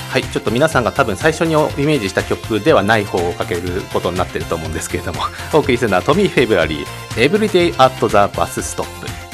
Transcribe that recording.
はい、ちょっと皆さんが多分最初にイメージした曲ではない方をかけることになってると思うんですけれども、お送りするのはトミー・フェブラリー、Everyday at the Bus Stop。